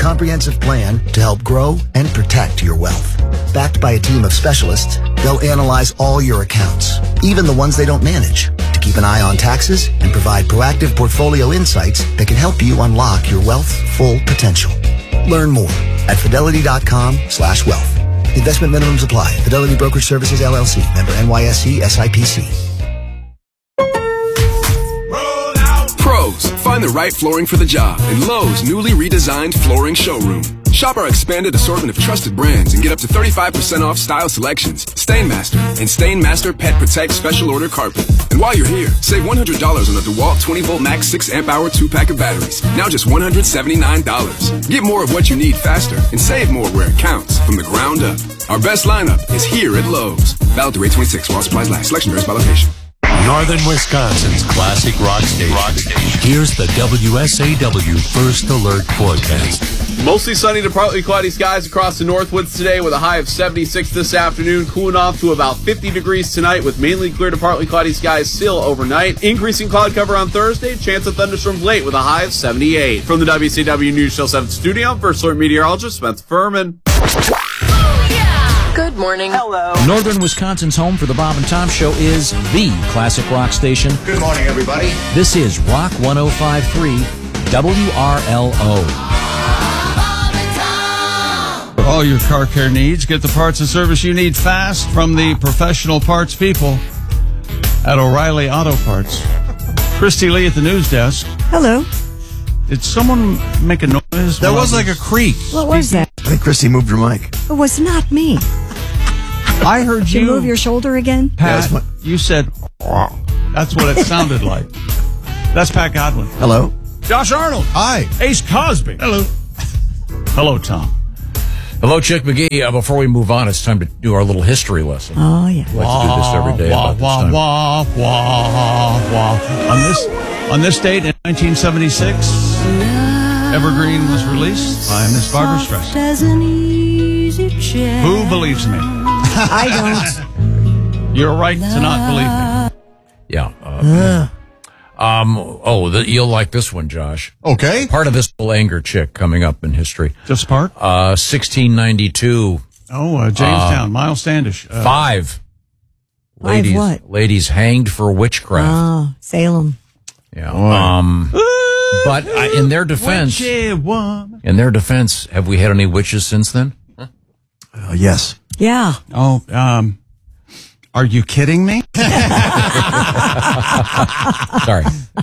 comprehensive plan to help grow and protect your wealth. Backed by a team of specialists, they'll analyze all your accounts, even the ones they don't manage, to keep an eye on taxes and provide proactive portfolio insights that can help you unlock your wealth's full potential. Learn more at Fidelity.com/wealth. Investment minimums apply. Fidelity Brokerage Services, LLC. Member NYSE SIPC. Pros, find the right flooring for the job in Lowe's newly redesigned flooring showroom. Shop our expanded assortment of trusted brands and get up to 35% off style selections, Stainmaster, and Stainmaster Pet Protect Special Order Carpet. And while you're here, save $100 on the DeWalt 20-volt max 6-amp-hour 2-pack of batteries. Now just $179. Get more of what you need faster and save more where it counts from the ground up. Our best lineup is here at Lowe's. Valid through 8/26 while supplies last. Selection varies by location. Northern Wisconsin's classic rock station. Here's the WSAW First Alert forecast. Mostly sunny to partly cloudy skies across the Northwoods today with a high of 76 this afternoon, cooling off to about 50 degrees tonight with mainly clear to partly cloudy skies still overnight. Increasing cloud cover on Thursday, chance of thunderstorms late with a high of 78. From the WCW News Show 7 studio, First Alert meteorologist Spencer Furman. Good morning. Hello. Northern Wisconsin's home for the Bob and Tom Show is the classic rock station. Good morning, everybody. This is Rock 105.3 WRLO. For all your car care needs, get the parts and service you need fast from the professional parts people at O'Reilly Auto Parts. Christy Lee at the news desk. Hello. Did someone make a noise? There was like a creak. What was that? I think Christy moved her mic. It was not me. I heard Did you move your shoulder again? Pat, you said, that's what it sounded like. That's Pat Godwin. Hello. Josh Arnold. Hi. Ace Cosby. Hello. Hello, Tom. Hello, Chick McGee. Before we move on, it's time to do our little history lesson. Oh, yeah. I like to do this every day about this time. On this date in 1976, Evergreen was released by Miss Barbra Streisand. Who believes me? I don't. You're right to not believe me. Yeah. You'll like this one, Josh. Okay. Part of this will anger Chick coming up in history. Just part? 1692. Jamestown, Miles Standish. Five ladies, what? ladies hanged for witchcraft. Oh, Salem. Yeah. But in their defense, have we had any witches since then? Yes. Yeah. Oh, are you kidding me? Sorry.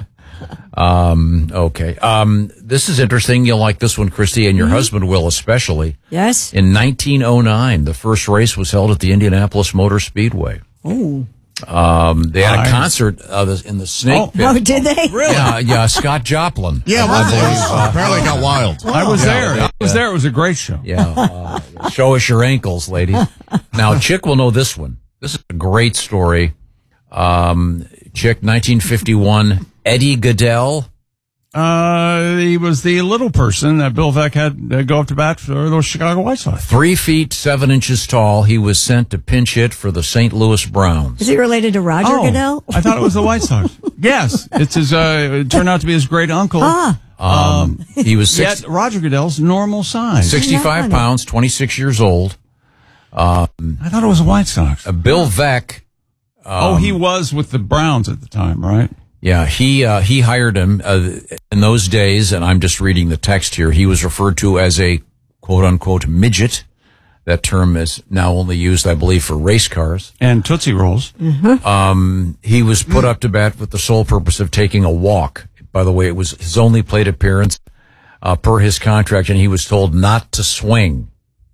Okay. This is interesting. You'll like this one, Christy, and your husband will especially. Yes. In 1909, the first race was held at the Indianapolis Motor Speedway. Oh. They had a concert in the Snake Pit. Oh, did they? Really? Yeah, Scott Joplin. Yeah, apparently it got wild. I was there. I was there. It was a great show. Yeah. Show us your ankles, ladies. Now, Chick will know this one. This is a great story. Chick, 1951, Eddie Goodell. He was the little person that Bill Veeck had go up to bat for those Chicago White Sox. 3 feet 7 inches tall. He was sent to pinch hit for the St. Louis Browns. Is he related to Roger Goodell? I thought it was the White Sox. Yes, it's his. It turned out to be his great uncle. He was Roger Goodell's normal size, 65 pounds, 26 years old. I thought it was the White Sox. Bill Veeck. He was with the Browns at the time, right? Yeah, he hired him in those days, and I'm just reading the text here. He was referred to as a quote-unquote midget. That term is now only used, I believe, for race cars. And Tootsie Rolls. He was put up to bat with the sole purpose of taking a walk. By the way, it was his only plate appearance per his contract, and he was told not to swing.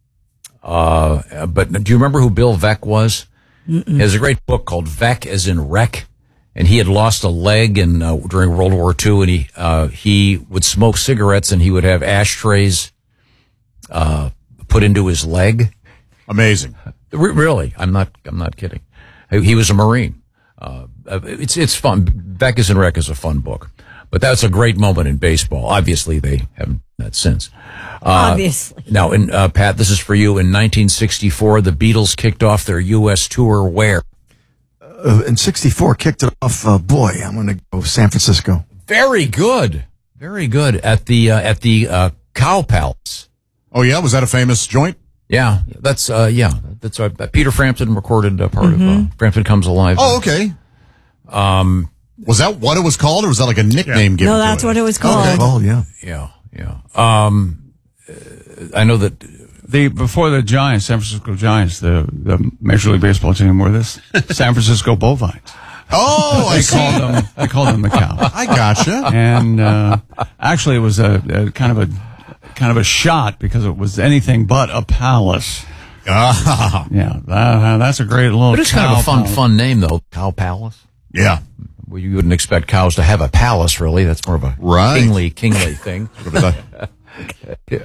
But do you remember who Bill Veeck was? He has a great book called Veeck as in Wreck. And he had lost a leg during World War II, and he would smoke cigarettes, and he would have ashtrays put into his leg. Amazing. Really, I'm not kidding. He was a Marine. It's fun. Veeck as in Wreck is a fun book, but that's a great moment in baseball. Obviously, they haven't done that since. Obviously. Now, Pat, this is for you. In 1964, the Beatles kicked off their U.S. tour where? In 64, kicked it off. I'm going to go San Francisco. Very good. Very good. At the Cow Palace. Oh, yeah? Was that a famous joint? Yeah, that's Peter Frampton recorded part of Frampton Comes Alive. Oh, okay. Was that what it was called, or was that like a nickname given No, to that's it? what it was called. Okay. Oh, yeah. Yeah. I know that Before the Giants, San Francisco Giants, the Major League Baseball team were this San Francisco Bovines. Oh, I see. They called them the cow. I gotcha. And actually, it was a kind of a shot because it was anything but a palace. Ah, Yeah, that's a great little. but it's kind of a palace. fun name though. Cow Palace. yeah. Well, you wouldn't expect cows to have a palace, really. That's more of a Right. kingly thing. Did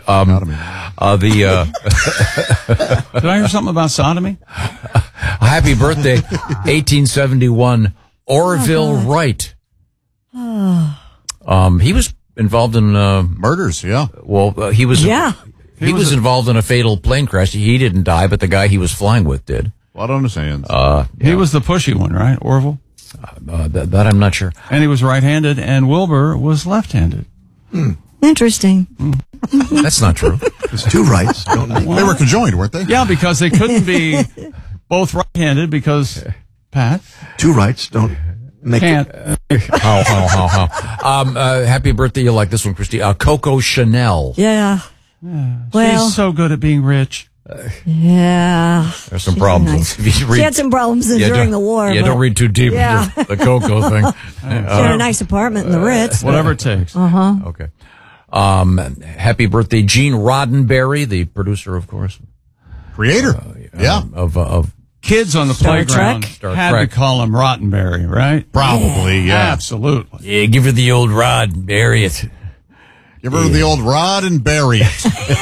I hear something about sodomy? Happy birthday, 1871, Orville Wright. He was involved in Murders, yeah. he was Yeah. he was involved in a fatal plane crash. He didn't die, but the guy he was flying with did. Blood on his hands. He was the pushy one, right, Orville? That I'm not sure. And he was right-handed, and Wilbur was left-handed. Interesting. That's not true. There's two rights. Don't make They were conjoined, weren't they? Yeah, because they couldn't be both right-handed because Pat two rights. Don't make can't. Happy birthday! You like this one, Christy? Coco Chanel. Yeah. Well, She's so good at being rich. yeah. There's some She's problems. nice. If you She had some problems during the war. Yeah, but don't read too deep Yeah. into the Coco thing. She had a nice apartment in the Ritz. Whatever it takes. Okay. Happy birthday, Gene Roddenberry, the producer, of course, Creator. Yeah. of Kids on the Star playground Trek? Star had Trek. to call him Rottenberry, right? Probably, yeah. Absolutely. yeah, give her the old rod, bury it. Give her the old rod and bury it.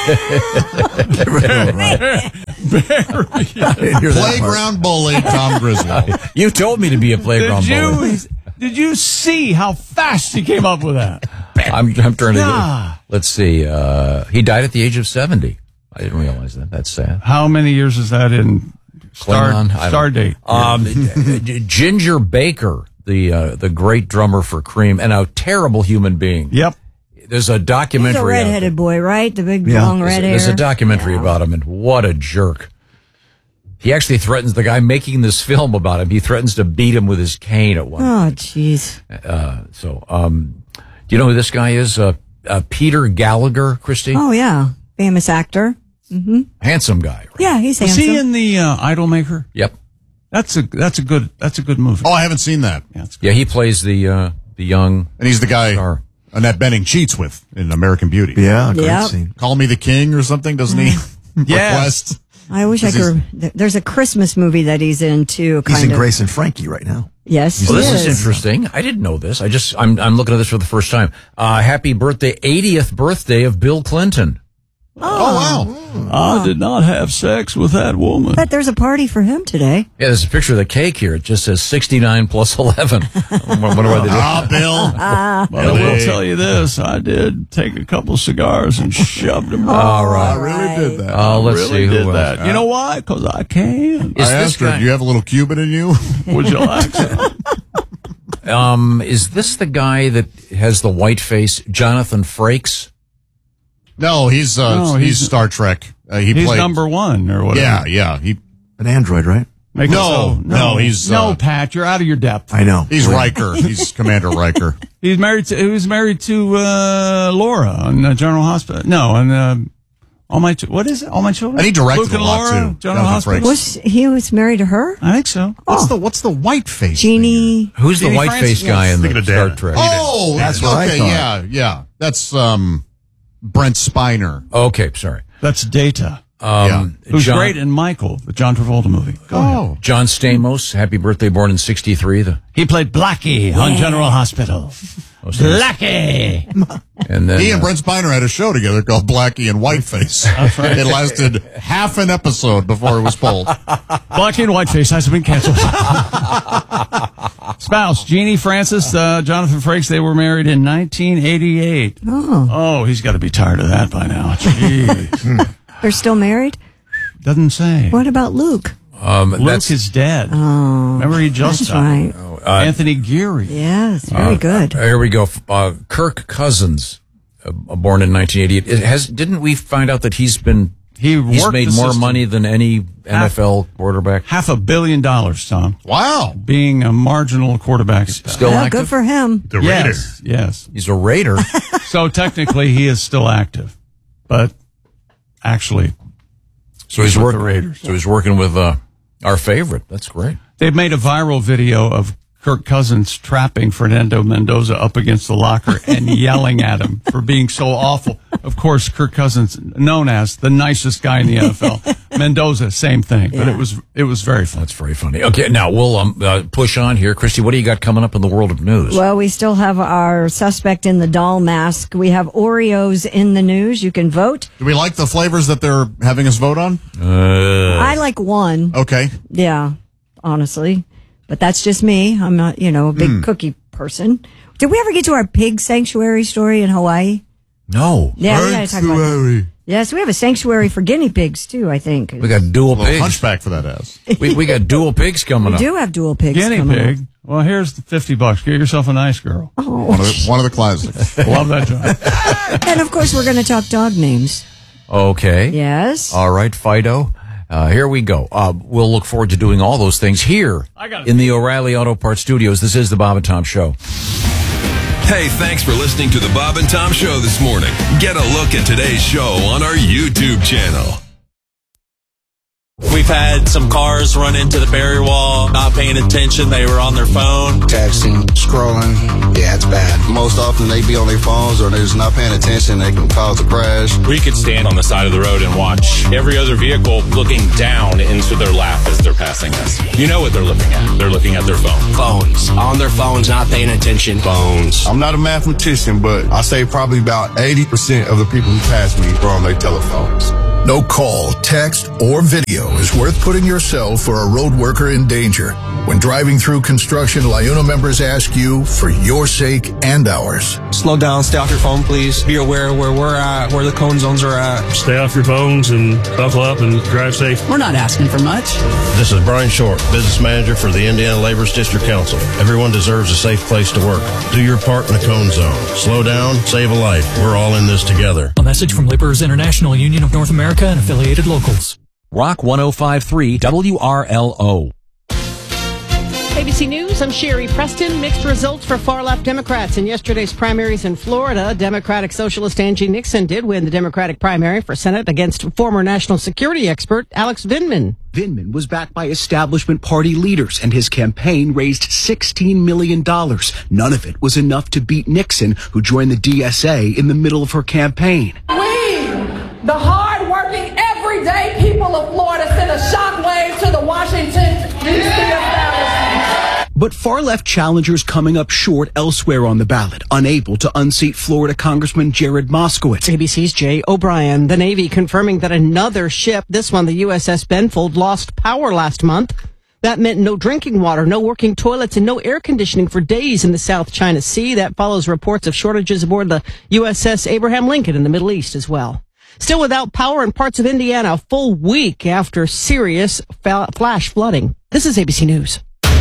Playground bully, Tom Griswold. You told me to be a playground bully. Did you see how fast he came up with that? I'm trying to. Yeah. Let's see. He died at the age of 70. I didn't realize that. That's sad. How many years is that in Klingon? I don't- star date? Ginger Baker, the great drummer for Cream, and a terrible human being. Yep. There's a He's documentary. a redheaded boy, right? The big Yeah. long red hair. There's a documentary about him, and what a jerk. He actually threatens the guy making this film about him. He threatens to beat him with his cane at one. Oh, jeez. Do you know who this guy is? Peter Gallagher, Christy? Oh, yeah. Famous actor. Handsome guy. Right? Yeah, he's Was handsome. he in the Idolmaker? Yep. That's a good movie. Oh, I haven't seen that. Yeah, it's good. Yeah, he plays the young And he's the guy star. Annette Bening cheats with in American Beauty. Yeah, great Yep. scene. Call Me the King or something, doesn't he? Request. I wish I could. There's a Christmas movie that he's in, too. He's Kind in of. Grace and Frankie right now. Yes, Well, he this is interesting. I didn't know this. I'm looking at this for the first time. Happy birthday, 80th birthday of Bill Clinton. Oh, wow. I did not have sex with that woman. But there's a party for him today. Yeah, there's a picture of the cake here. It just says 69 plus 11. I wonder why they did. Ah, Bill. But I will tell you this: I did take a couple cigars and shoved them. All I right. really did that. Let's really see who did else. that. You know why? Because I can. Is I this asked her, guy? do you have a little Cuban in you? Would you like some? Is this the guy that has the white face, Jonathan Frakes? No, he's Star Trek. He He's played number one or whatever. Yeah. An android, right? Make it so. No, he's no, Pat. You're out of your depth. I know. he's Riker. He's Commander Riker. He was married to Laura on General Hospital. No, on All My what is it? All My Children. And he directed Luke and a lot, Laura, too. General Jonathan Hospital. Frakes. He was married to her? I think so. What's the white face? Jeannie. Who's the Jeannie white face Francis? guy in Thinking the of Star Dad. Trek? Oh, That's what I okay. thought. Yeah. That's Brent Spiner. Okay, sorry. That's Data. Yeah. Who's great in Michael, the John Travolta movie. Go ahead. John Stamos, happy birthday, born in 63. He played Blackie on General Hospital. Blackie. And then He and Brent Spiner had a show together called Blackie and Whiteface. It lasted half an episode before it was pulled. Blackie and Whiteface has been canceled. Spouse, Jeannie Francis, Jonathan Frakes, they were married in 1988. Oh, he's got to be tired of that by now. Jeez. They're still married? Doesn't say. What about Luke? Luke is dead. Remember, he just That's right. Anthony Geary. Yes, very good. Here we go. Kirk Cousins, born in 1988. Didn't we find out that he's made more money than any NFL quarterback? $500 million, Tom. Wow. Being a marginal quarterback. Still Yeah, active? good for him. The Raider. Yes. He's a Raider. So technically he is still active, but actually, So he's with working. the Raiders. So he's working with our favorite. That's great. They've made a viral video of Kirk Cousins trapping Fernando Mendoza up against the locker and yelling at him for being so awful. Of course, Kirk Cousins, known as the nicest guy in the NFL. Mendoza, same thing. But it was very fun. That's very funny. Okay, now we'll push on here. Christy, what do you got coming up in the world of news? Well, we still have our suspect in the doll mask. We have Oreos in the news. You can vote. Do we like the flavors that they're having us vote on? I like one. Okay. Yeah, honestly. But that's just me. I'm not, a big cookie person. Did we ever get to our pig sanctuary story in Hawaii? No. Yeah, we got to talk about that. Yes, we have a sanctuary for guinea pigs, too, I think. We got dual pigs. Hunchback for that ass. we got dual pigs coming We up. do have dual pigs Guinea coming pig. up. Well, here's the $50. Get yourself a nice girl. Oh. One of the classics. Love that joint. And, of course, we're going to talk dog names. Okay. Yes. All right, Fido. Here we go. We'll look forward to doing all those things here in the O'Reilly Auto Parts Studios. This is the Bob and Tom Show. Hey, thanks for listening to the Bob and Tom Show this morning. Get a look at today's show on our YouTube channel. We've had some cars run into the barrier wall, not paying attention. They were on their phone. Texting, scrolling. Yeah, it's bad. Most often they be on their phones or they're just not paying attention. They can cause a crash. We could stand on the side of the road and watch every other vehicle looking down into their lap as they're passing us. You know what they're looking at. They're looking at their phone. Phones. On their phones, not paying attention. Phones. I'm not a mathematician, but I say probably about 80% of the people who pass me were on their telephones. No call, text, or video is worth putting yourself or a road worker in danger. When driving through construction, LIUNA members ask you for your sake and ours. Slow down, stay off your phone, please. Be aware where we're at, where the cone zones are at. Stay off your phones and buckle up and drive safe. We're not asking for much. This is Brian Short, business manager for the Indiana Labor's District Council. Everyone deserves a safe place to work. Do your part in the cone zone. Slow down, save a life. We're all in this together. A message from Laborers International Union of North America and affiliated locals. Rock 105.3 WRLO. ABC News, I'm Sherry Preston. Mixed results for far-left Democrats in yesterday's primaries in Florida. Democratic Socialist Angie Nixon did win the Democratic primary for Senate against former national security expert Alex Vindman. Vindman was backed by establishment party leaders, and his campaign raised $16 million. None of it was enough to beat Nixon, who joined the DSA in the middle of her campaign. We, the hard-working, everyday people of Florida, send a shockwave to the Washington, D.C. establishment. But far-left challengers coming up short elsewhere on the ballot, unable to unseat Florida Congressman Jared Moskowitz. ABC's Jay O'Brien. The Navy confirming that another ship, this one the USS Benfold, lost power last month. That meant no drinking water, no working toilets, and no air conditioning for days in the South China Sea. That follows reports of shortages aboard the USS Abraham Lincoln in the Middle East as well. Still without power in parts of Indiana a full week after serious flash flooding. This is ABC News.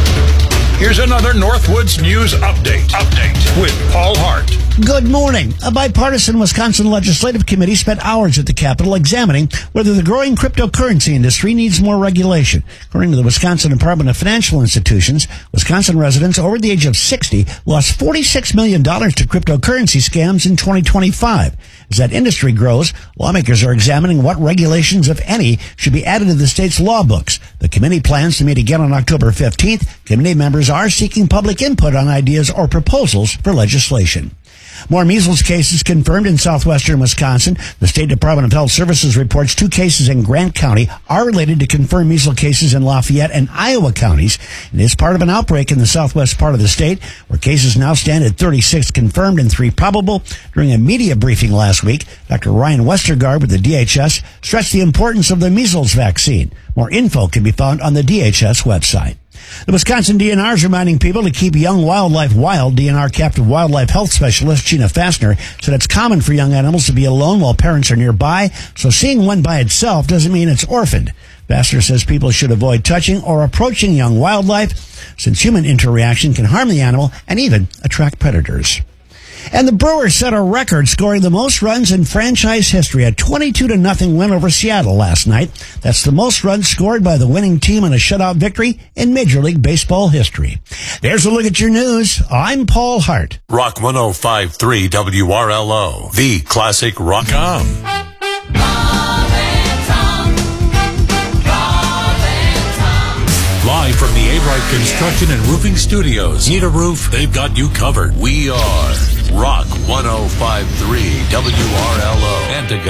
Here's another Northwoods News Update with Paul Hart. Good morning. A bipartisan Wisconsin Legislative Committee spent hours at the Capitol examining whether the growing cryptocurrency industry needs more regulation. According to the Wisconsin Department of Financial Institutions, Wisconsin residents over the age of 60 lost $46 million to cryptocurrency scams in 2025. As that industry grows, lawmakers are examining what regulations, if any, should be added to the state's law books. The committee plans to meet again on October 15th. Committee members are seeking public input on ideas or proposals for legislation. More measles cases confirmed in southwestern Wisconsin. The State Department of Health Services reports 2 cases in Grant County are related to confirmed measles cases in Lafayette and Iowa counties. It is part of an outbreak in the southwest part of the state, where cases now stand at 36 confirmed and 3 probable. During a media briefing last week, Dr. Ryan Westergaard with the DHS stressed the importance of the measles vaccine. More info can be found on the DHS website. The Wisconsin DNR is reminding people to keep young wildlife wild. DNR captive wildlife health specialist Gina Fassner said it's common for young animals to be alone while parents are nearby, so seeing one by itself doesn't mean it's orphaned. Fassner says people should avoid touching or approaching young wildlife, since human interaction can harm the animal and even attract predators. And the Brewers set a record, scoring the most runs in franchise history, a 22-0 win over Seattle last night. That's the most runs scored by the winning team in a shutout victory in Major League Baseball history. There's a look at your news. I'm Paul Hart. Rock 105.3 WRLO, the classic rock. Live from the A-Bright Construction and Roofing Studios. Need a roof? They've got you covered. We are Rock 105.3 WRLO. And to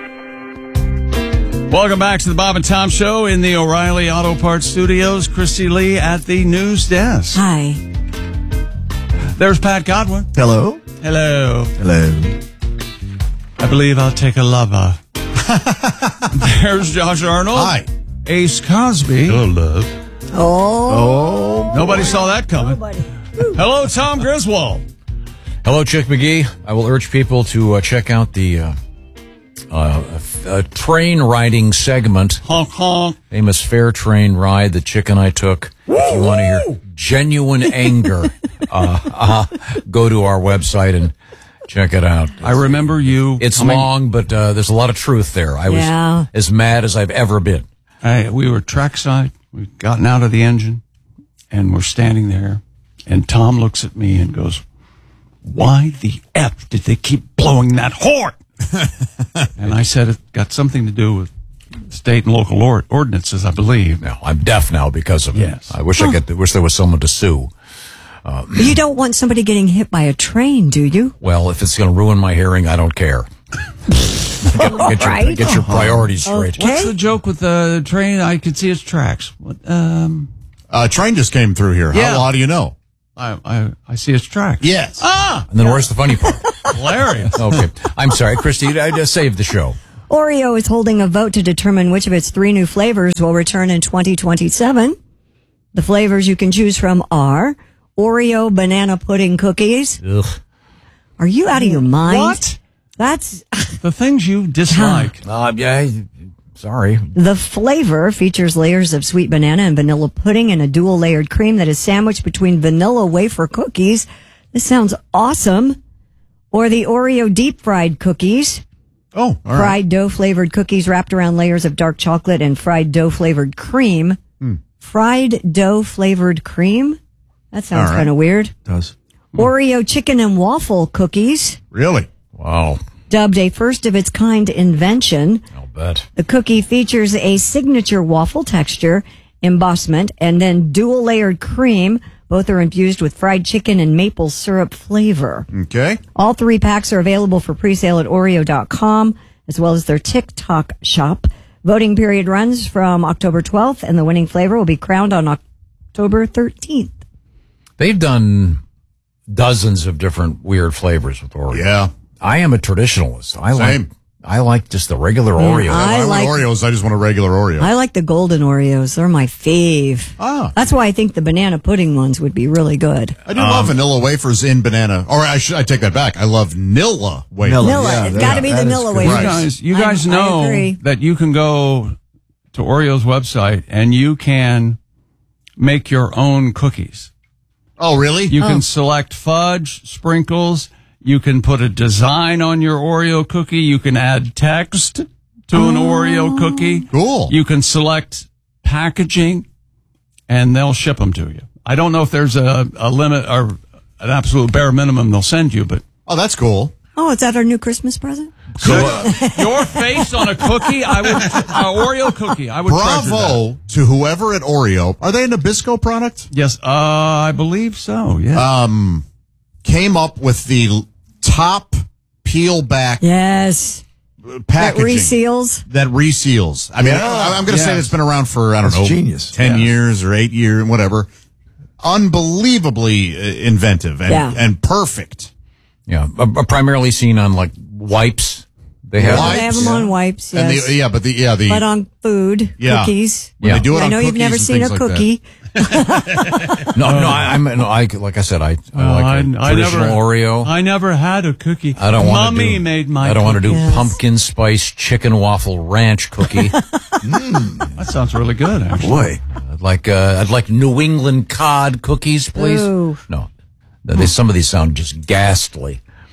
go. Welcome back to the Bob and Tom Show in the O'Reilly Auto Parts Studios. Christy Lee at the news desk. Hi. There's Pat Godwin. Hello. Hello. Hello. I believe I'll take a lover. There's Josh Arnold. Hi. Ace Cosby. Oh, love. Oh. Nobody saw that coming. Hello, Tom Griswold. Hello, Chick McGee. I will urge people to check out the train riding segment. Honk, honk. Famous fair train ride that Chick and I took. If you want to hear genuine anger, go to our website and check it out. I remember you. It's long, but there's a lot of truth there. I was as mad as I've ever been. We were trackside. We'd gotten out of the engine, and we're standing there, and Tom looks at me and goes, "Why the F did they keep blowing that horn?" And I said, "It got something to do with state and local ordinances, I believe." No, I'm deaf now because of it. I wish wish there was someone to sue. You don't want somebody getting hit by a train, do you? Well, if it's going to ruin my hearing, I don't care. Get your priorities straight. Okay. What's the joke with the train? I could see its tracks. What, train just came through here. Yeah. How do you know? I see its tracks. Yes. And then where's the funny part? Hilarious. Okay. I'm sorry, Christy. I just saved the show. Oreo is holding a vote to determine which of its 3 new flavors will return in 2027. The flavors you can choose from are Oreo banana pudding cookies. Ugh. Are you out of your mind? What? That's the things you dislike. Sorry. The flavor features layers of sweet banana and vanilla pudding and a dual layered cream that is sandwiched between vanilla wafer cookies. This sounds awesome. Or the Oreo deep fried cookies. Oh, all right. Fried dough flavored cookies wrapped around layers of dark chocolate and fried dough flavored cream. Fried dough flavored cream? That sounds kind of weird. It does. Oreo chicken and waffle cookies. Really? Wow. Dubbed a first of its kind invention. I'll bet. The cookie features a signature waffle texture, embossment, and then dual layered cream. Both are infused with fried chicken and maple syrup flavor. Okay. All 3 packs are available for pre-sale at Oreo.com, as well as their TikTok shop. Voting period runs from October 12th, and the winning flavor will be crowned on October 13th. They've done dozens of different weird flavors with Oreo. Yeah. I am a traditionalist. Same. I like just the regular Oreo. I like Oreos. I just want a regular Oreo. I like the golden Oreos. They're my fave. That's why I think the banana pudding ones would be really good. I do love vanilla wafers in banana. Or I take that back. I love Nilla wafers. Nilla. It's got to be the Nilla wafers. You guys know that you can go to Oreo's website and you can make your own cookies. Oh, really? You can select fudge, sprinkles. You can put a design on your Oreo cookie. You can add text to an Oreo cookie. Cool. You can select packaging, and they'll ship them to you. I don't know if there's a limit or an absolute bare minimum they'll send you, but... Oh, that's cool. Oh, is that our new Christmas present? So, your face on a cookie, Oreo cookie, I would Bravo to whoever at Oreo. Are they a Nabisco product? Yes, I believe so, yeah. Came up with the top peel back. Yes. Packaging. That reseals. I mean, I'm going to say it's been around for, I don't know, genius. 10 years or 8 years, whatever. Unbelievably inventive and perfect. Yeah, primarily seen on like wipes. They have them on wipes. Yes. And but on food, cookies. When they do it I know on you've never seen a cookie. Like I said, I like traditional Oreo. I never had a cookie. I don't want to do. Mommy made my. I don't want to do pumpkin spice chicken waffle ranch cookie. That sounds really good. Actually. Boy, I'd like New England cod cookies, please. Ooh. No, some of these sound just ghastly.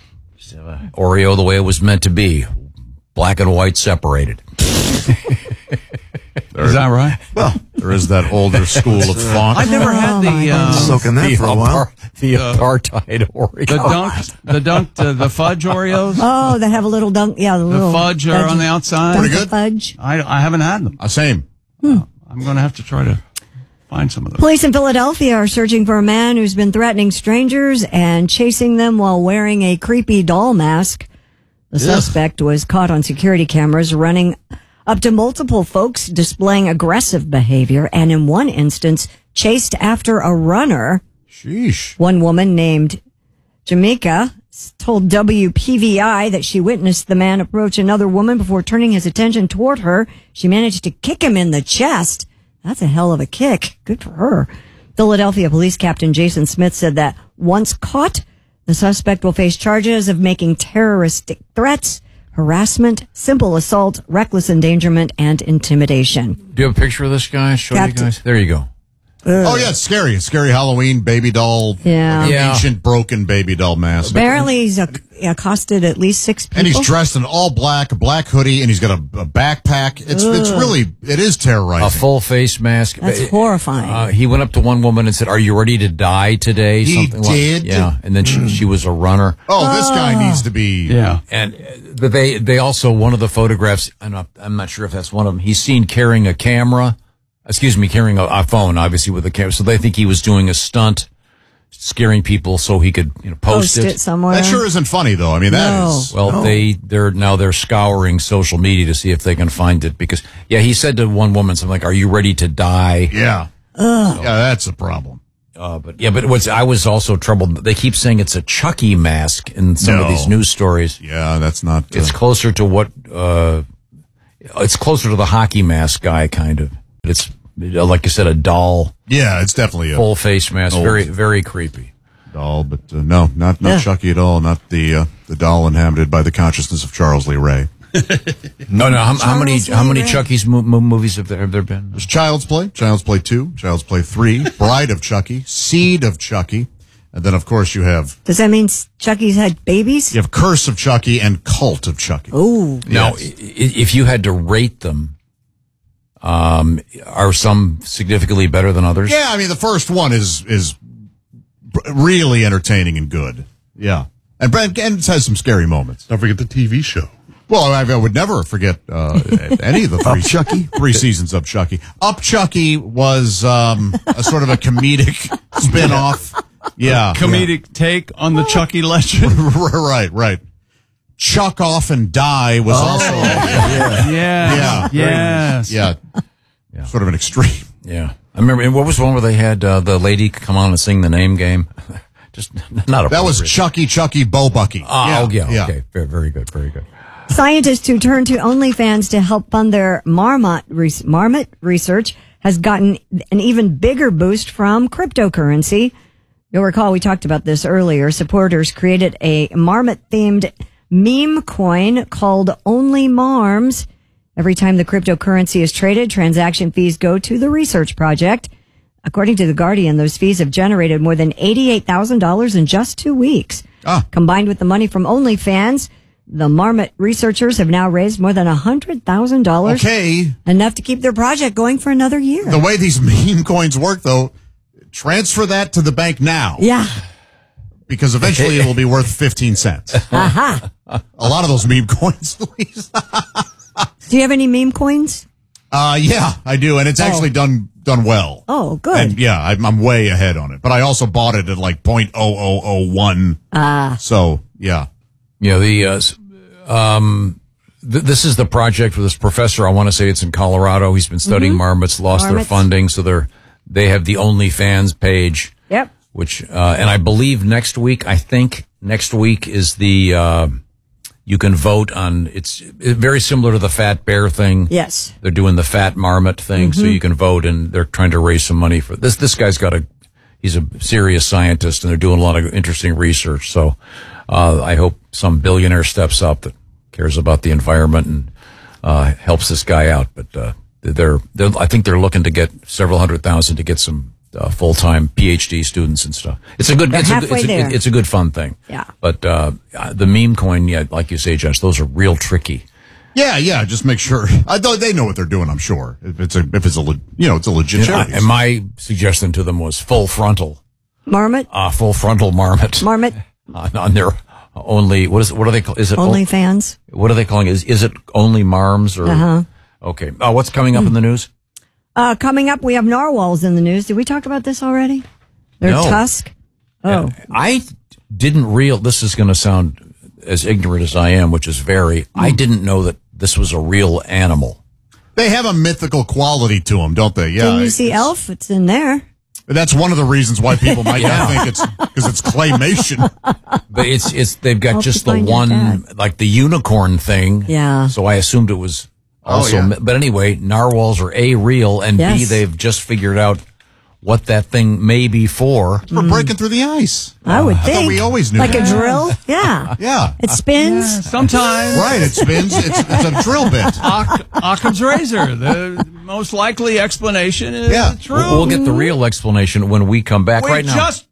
Oreo the way it was meant to be, black and white separated. Is that right? Well, there is that older school of thought. I've never had soaking that for a while. The apartheid Oreo. The fudge Oreos. Oh, that have a little dunk. Yeah, the little fudge are on the outside. dunk Pretty of good. fudge. I haven't had them. Same. I'm going to have to try to find some of them. Police in Philadelphia are searching for a man who's been threatening strangers and chasing them while wearing a creepy doll mask. The suspect was caught on security cameras running up to multiple folks displaying aggressive behavior, and in one instance, chased after a runner. Sheesh. One woman named Jamaica told WPVI that she witnessed the man approach another woman before turning his attention toward her. She managed to kick him in the chest. That's a hell of a kick. Good for her. Philadelphia Police Captain Jason Smith said that once caught, the suspect will face charges of making terroristic threats, harassment, simple assault, reckless endangerment, and intimidation. Do you have a picture of this guy? Show you guys. There you go. Oh, yeah, it's scary. It's scary Halloween baby doll. Yeah. Like an ancient broken baby doll mask. Apparently he's accosted at least 6 people. And he's dressed in all black, a black hoodie, and he's got a backpack. It's really, it is terrorizing. A full face mask. That's horrifying. He went up to one woman and said, "Are you ready to die today?" He did? Yeah. And then she was a runner. Oh, this guy needs to be. Yeah. And they also, one of the photographs, I'm not sure if that's one of them, he's seen carrying a camera. Carrying a phone, obviously, with a camera. So they think he was doing a stunt, scaring people so he could post it somewhere. That sure isn't funny, though. I mean, that is. Well, they're scouring social media to see if they can find it because, he said to one woman something like, "Are you ready to die?" Yeah. Yeah, that's a problem. But I was also troubled. They keep saying it's a Chucky mask in some of these news stories. Yeah, that's not. It's closer to what, it's closer to the hockey mask guy, kind of. It's, like you said, a doll. Yeah, it's definitely a full face mask. Very, very creepy. Doll, but no, not Chucky at all. Not the doll inhabited by the consciousness of Charles Lee Ray. No. How many Chucky's movies have there been? There's Child's Play, Child's Play 2, Child's Play 3, Bride of Chucky, Seed of Chucky, and then of course you have. Does that mean Chucky's had babies? You have Curse of Chucky and Cult of Chucky. Oh, now if you had to rate them. Are some significantly better than others? Yeah, I mean the first one is really entertaining and good. Yeah, and it has some scary moments. Don't forget the TV show. Well, I would never forget any of the three seasons of Chucky. Up Chucky was a sort of a comedic spin-off. Yeah, comedic take on the Chucky legend. Right. Chuck Off and Die was also sort of an extreme. Yeah, I remember. And what was the one where they had the lady come on and sing the name game? Just not a. That was Chucky Bo Bucky. Okay, very good. Scientists who turn to OnlyFans to help fund their marmot research has gotten an even bigger boost from cryptocurrency. You'll recall we talked about this earlier. Supporters created a marmot-themed meme coin called Only Marms. Every time the cryptocurrency is traded, transaction fees go to the research project. According to The Guardian, those fees have generated more than $88,000 in just 2 weeks. Combined with the money from OnlyFans, the Marmot researchers have now raised more than $100,000. Okay. Enough to keep their project going for another year. The way these meme coins work, though, transfer that to the bank now. Yeah. Because eventually it will be worth 15 cents. Aha. A lot of those meme coins, Lisa. Do you have any meme coins? Yeah, I do. And it's actually done well. Oh, good. And yeah, I'm way ahead on it. But I also bought it at like 0.0001. So, yeah. Yeah, this is the project for this professor. I want to say it's in Colorado. He's been studying marmots, lost their funding. So they have the OnlyFans page. Yep. Which, and I believe next week is the, you can vote on, it's very similar to the Fat Bear thing. Yes. They're doing the Fat Marmot thing, so you can vote, and they're trying to raise some money for this. This guy's he's a serious scientist, and they're doing a lot of interesting research. So, I hope some billionaire steps up that cares about the environment and, helps this guy out. But, I think they're looking to get several $100,000 to get some full-time PhD students and stuff. It's a good, it's a good fun ththing. Yeah. But the meme coin, yeah, like you say, Josh, those are real tricky. Yeah. Just make sure. They know what they're doing. I'm sure. If it's a legit charity. And my suggestion to them was full frontal marmot. Full frontal marmot. Marmot. On their only. What are they? Is it OnlyFans? What are they calling it? Is it only marms or? Okay. What's coming up in the news? Coming up, we have narwhals in the news. Did we talk about this already? Their tusk. Oh, I didn't This is going to sound as ignorant as I am, which is very. I didn't know that this was a real animal. They have a mythical quality to them, don't they? Yeah. Didn't you see Elf? It's in there. That's one of the reasons why people might not think it's because it's claymation. But it's they've got just the one, like the unicorn thing. Yeah. So I assumed it was also. But anyway, narwhals are A, real, and B, they've just figured out what that thing may be for. We're breaking through the ice. I would think. I thought we always knew like that. A drill? Yeah. Yeah. It spins? Yeah, sometimes. Right, it spins. It's a drill bit. Occam's razor. The most likely explanation is true. We'll get the real explanation when we come back. Right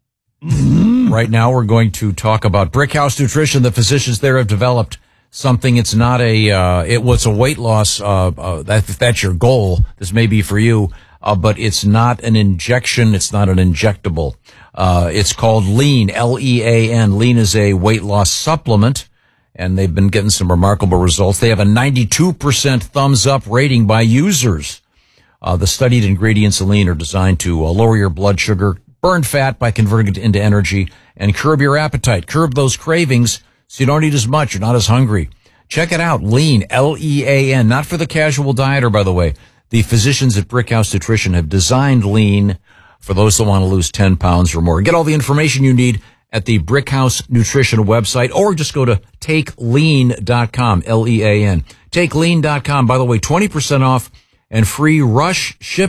now, we're going to talk about Brickhouse Nutrition. The physicians there have developed something. It's not what's a weight loss. If that's your goal, this may be for you. But it's not an injection. It's not an injectable. It's called Lean, Lean. Lean is a weight loss supplement, and they've been getting some remarkable results. They have a 92% thumbs up rating by users. The studied ingredients of Lean are designed to lower your blood sugar, burn fat by converting it into energy, and curb your appetite. Curb those cravings so you don't eat as much. You're not as hungry. Check it out. Lean, Lean. Not for the casual dieter, by the way. The physicians at Brickhouse Nutrition have designed Lean for those that want to lose 10 pounds or more. Get all the information you need at the Brickhouse Nutrition website, or just go to TakeLean.com, Lean. TakeLean.com. By the way, 20% off and free rush shipping.